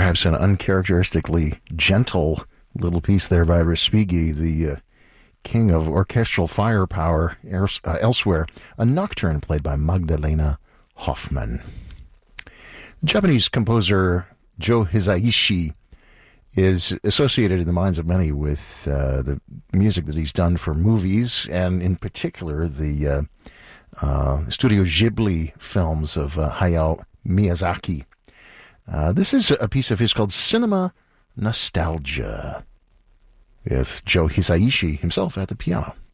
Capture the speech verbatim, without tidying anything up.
perhaps an uncharacteristically gentle little piece there by Respighi, the uh, king of orchestral firepower ers- uh, elsewhere, a nocturne played by Magdalena Hoffman. The Japanese composer Joe Hisaishi is associated in the minds of many with uh, the music that he's done for movies, and in particular the uh, uh, Studio Ghibli films of uh, Hayao Miyazaki. Uh, this is a piece of his called Cinema Nostalgia, with Joe Hisaishi himself at the piano.